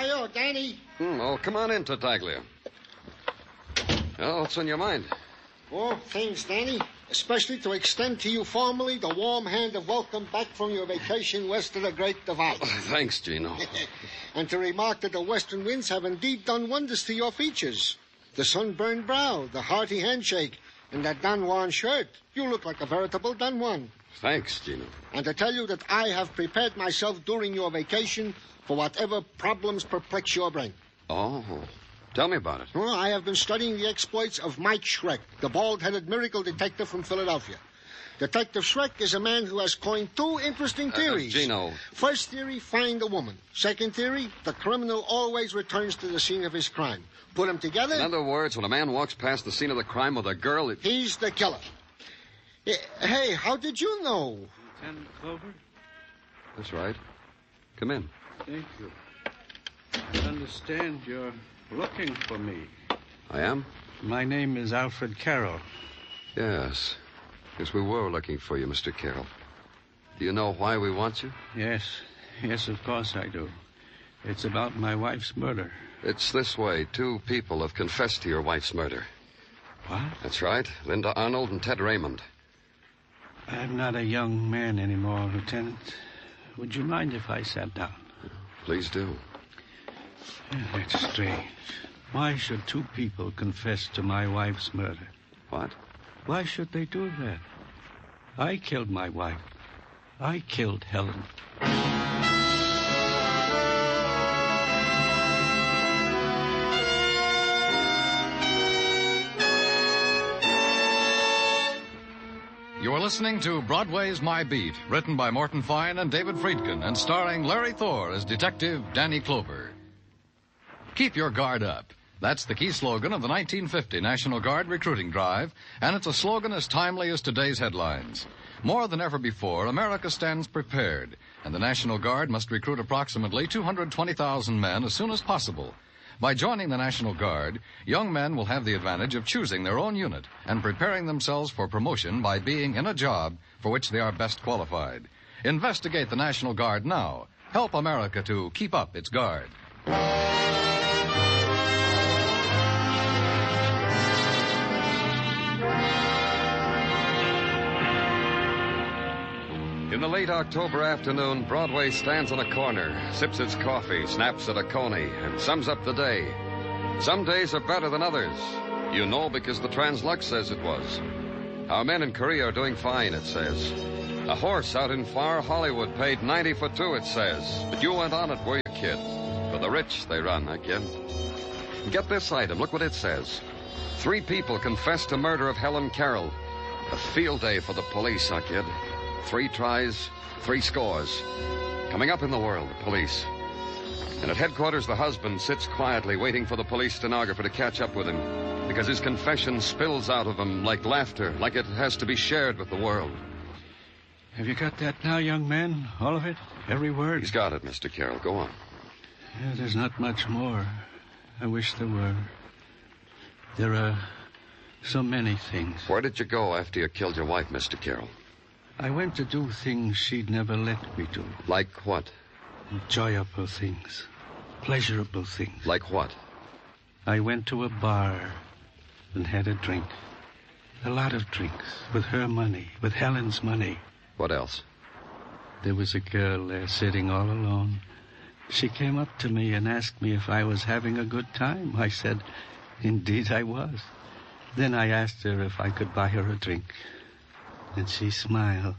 Hiya, Danny. Oh, come on in, Tartaglia. Well, what's on your mind? Oh, things, Danny. Especially to extend to you formally the warm hand of welcome back from your vacation west of the Great Divide. Oh, thanks, Gino. And to remark that the western winds have indeed done wonders to your features. The sunburned brow, the hearty handshake, and that Don Juan shirt. You look like a veritable Don Juan. Thanks, Gino. And to tell you that I have prepared myself during your vacation for whatever problems perplex your brain. Oh, tell me about it. Well, I have been studying the exploits of Mike Schreck, the bald-headed miracle detective from Philadelphia. Detective Schreck is a man who has coined two interesting theories. Gino. First theory, find a woman. Second theory, the criminal always returns to the scene of his crime. Put them together... In other words, when a man walks past the scene of the crime with a girl... He's the killer. Hey, how did you know? Lieutenant Clover? That's right. Come in. Thank you. I understand you're looking for me. I am? My name is Alfred Carroll. Yes. Yes, we were looking for you, Mr. Carroll. Do you know why we want you? Yes. Yes, of course I do. It's about my wife's murder. It's this way. Two people have confessed to your wife's murder. What? That's right. Linda Arnold and Ted Raymond. I'm not a young man anymore, Lieutenant. Would you mind if I sat down? Please do. That's strange. Why should two people confess to my wife's murder? What? Why should they do that? I killed my wife. I killed Helen. You're listening to Broadway's My Beat, written by Morton Fine and David Friedkin, and starring Larry Thor as Detective Danny Clover. Keep your guard up. That's the key slogan of the 1950 National Guard recruiting drive, and it's a slogan as timely as today's headlines. More than ever before, America stands prepared, and the National Guard must recruit approximately 220,000 men as soon as possible. By joining the National Guard, young men will have the advantage of choosing their own unit and preparing themselves for promotion by being in a job for which they are best qualified. Investigate the National Guard now. Help America to keep up its guard. In the late October afternoon, Broadway stands on a corner, sips its coffee, snaps at a coney, and sums up the day. Some days are better than others. You know because the Translux says it was. Our men in Korea are doing fine, it says. A horse out in far Hollywood paid 90 for two, it says. But you went on it, were you, kid? For the rich, they run, kid. Get this item. Look what it says. 3 people confessed to murder of Helen Carroll. A field day for the police, kid. 3 tries, 3 scores. Coming up in the world, the police. And at headquarters, the husband sits quietly waiting for the police stenographer to catch up with him because his confession spills out of him like laughter, like it has to be shared with the world. Have you got that now, young man? All of it? Every word? He's got it, Mr. Carroll. Go on. Yeah, there's not much more. I wish there were. There are so many things. Where did you go after you killed your wife, Mr. Carroll? I went to do things she'd never let me do. Like what? Enjoyable things. Pleasurable things. Like what? I went to a bar and had a drink. A lot of drinks. With her money. With Helen's money. What else? There was a girl there sitting all alone. She came up to me and asked me if I was having a good time. I said, indeed I was. Then I asked her if I could buy her a drink. And she smiled.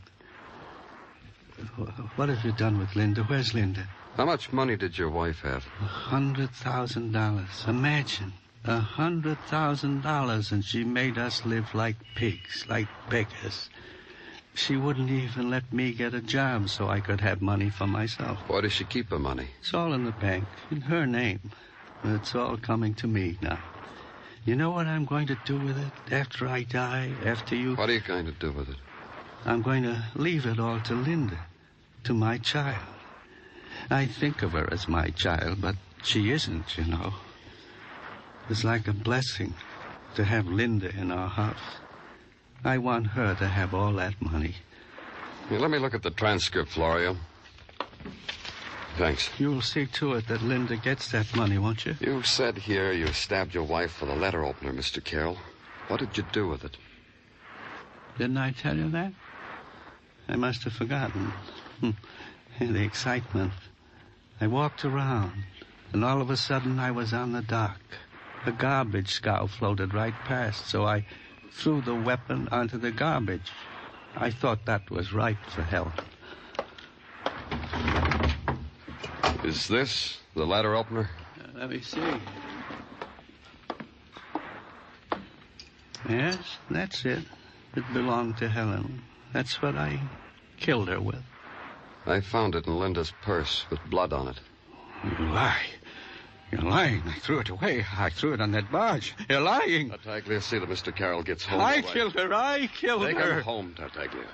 What have you done with Linda? Where's Linda? How much money did your wife have? $100,000. Imagine. $100,000, and she made us live like pigs, like beggars. She wouldn't even let me get a job so I could have money for myself. Where does she keep her money? It's all in the bank, in her name. It's all coming to me now. You know what I'm going to do with it after I die, after you... What are you going to do with it? I'm going to leave it all to Linda, to my child. I think of her as my child, but she isn't, you know. It's like a blessing to have Linda in our house. I want her to have all that money. Here, let me look at the transcript, Florio. Thanks. You'll see to it that Linda gets that money, won't you? You said here you stabbed your wife with a letter opener, Mr. Carroll. What did you do with it? Didn't I tell you that? I must have forgotten. The excitement. I walked around, and all of a sudden I was on the dock. A garbage scow floated right past, so I threw the weapon onto the garbage. I thought that was right for Helen. Is this the letter opener? Let me see. Yes, that's it. It belonged to Helen. That's what I killed her with. I found it in Linda's purse with blood on it. You lie. You're lying. I threw it away. I threw it on that barge. You're lying. Tartaglia, see that Mr. Carroll gets home. I killed her. I killed her. Take him home, Tartaglia.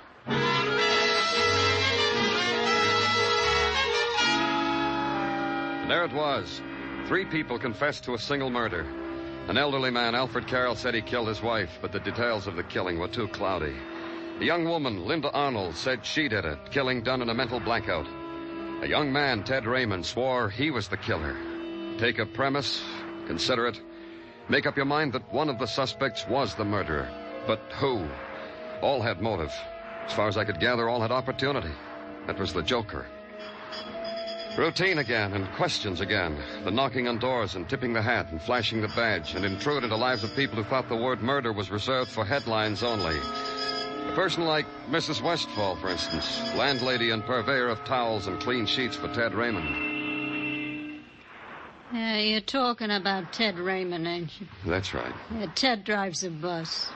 And there it was. 3 people confessed to a single murder. An elderly man, Alfred Carroll, said he killed his wife, but the details of the killing were too cloudy. A young woman, Linda Arnold, said she did it, killing done in a mental blackout. A young man, Ted Raymond, swore he was the killer. Take a premise, consider it. Make up your mind that one of the suspects was the murderer. But who? All had motive. As far as I could gather, all had opportunity. That was the Joker. Routine again, and questions again. The knocking on doors and tipping the hat and flashing the badge and intrude into lives of people who thought the word murder was reserved for headlines only. A person like Mrs. Westfall, for instance, landlady and purveyor of towels and clean sheets for Ted Raymond. Yeah, you're talking about Ted Raymond, ain't you? That's right. Yeah, Ted drives a bus.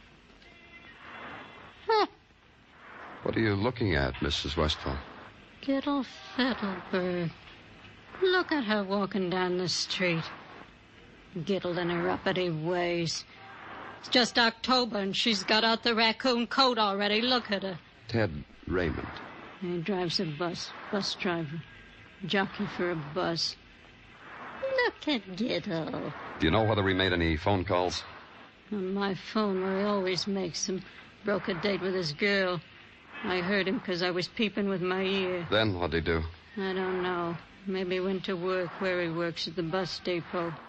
Huh. What are you looking at, Mrs. Westfall? Gittle Fiddlebird. Look at her walking down the street. Gittle in her uppity ways. It's just October and she's got out the raccoon coat already. Look at her. Ted Raymond. He drives a bus. Bus driver. Jockey for a bus. Look at Gittle. Do you know whether he made any phone calls? On my phone, where he always makes them. Broke a date with his girl. I heard him because I was peeping with my ear. Then what'd he do? I don't know. Maybe he went to work where he works at the bus depot.